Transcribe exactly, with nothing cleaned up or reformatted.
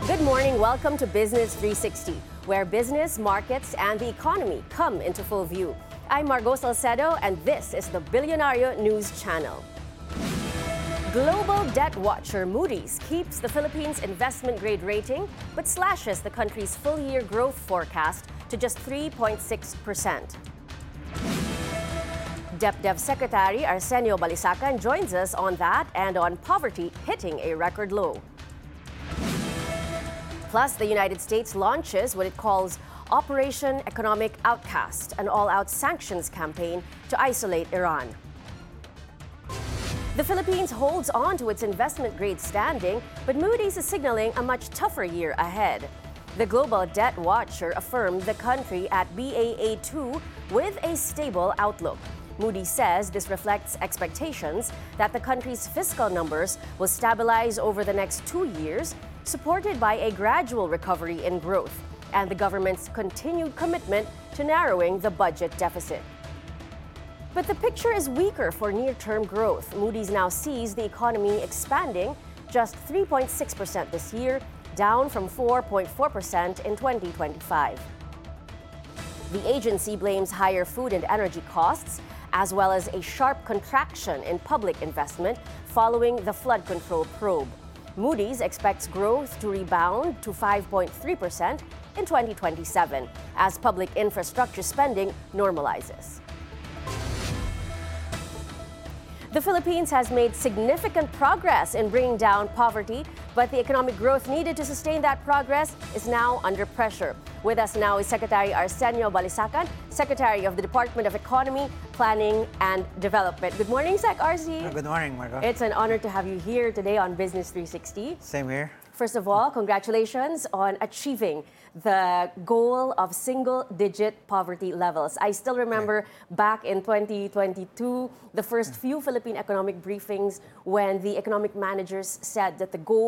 Good morning. Welcome to Business three sixty, where business, markets, and the economy come into full view. I'm Margot Salcedo, and this is the Billionario News Channel. Global debt watcher Moody's keeps the Philippines' investment grade rating, but slashes the country's full-year growth forecast to just three point six percent. DepDev Secretary Arsenio Balisacan joins us on that and on poverty hitting a record low. Plus, the United States launches what it calls Operation Economic Outcast, an all-out sanctions campaign to isolate Iran. The Philippines holds on to its investment-grade standing, but Moody's is signaling a much tougher year ahead. The global debt watcher affirmed the country at B A A two with a stable outlook. Moody's says this reflects expectations that the country's fiscal numbers will stabilize over the next two years, supported by a gradual recovery in growth and the government's continued commitment to narrowing the budget deficit. But the picture is weaker for near-term growth. Moody's now sees the economy expanding just three point six percent this year, down from four point four percent in twenty twenty-five. The agency blames higher food and energy costs, as well as a sharp contraction in public investment following the flood control probe. Moody's expects growth to rebound to five point three percent in twenty twenty-seven as public infrastructure spending normalizes. The Philippines has made significant progress in bringing down poverty, but the economic growth needed to sustain that progress is now under pressure. With us now is Secretary Arsenio Balisacan, Secretary of the Department of Economy, Planning and Development. Good morning, Sec R C. Good morning, Margot. It's an honor to have you here today on Business three sixty. Same here. First of all, congratulations on achieving the goal of single-digit poverty levels. I still remember yeah. back in twenty twenty-two, the first few Philippine economic briefings when the economic managers said that the goal